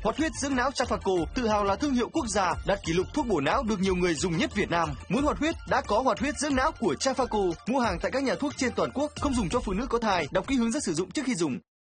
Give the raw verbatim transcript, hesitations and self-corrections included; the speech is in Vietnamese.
Hoạt huyết dưỡng não Trafaco tự hào là thương hiệu quốc gia đạt kỷ lục thuốc bổ não được nhiều người dùng nhất Việt Nam. Muốn hoạt huyết đã có hoạt huyết dưỡng não của Trafaco. Mua hàng tại các nhà thuốc trên toàn quốc, không dùng cho phụ nữ có thai. Đọc kỹ hướng dẫn sử dụng trước khi dùng.